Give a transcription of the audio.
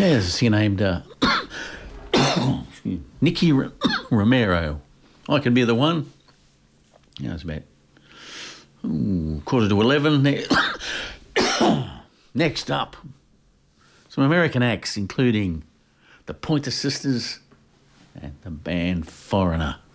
there's a singer named Nicky Romero. I could be the one. Yeah, it's about 11:15. Next up, some American acts, including the Pointer Sisters and the band Foreigner.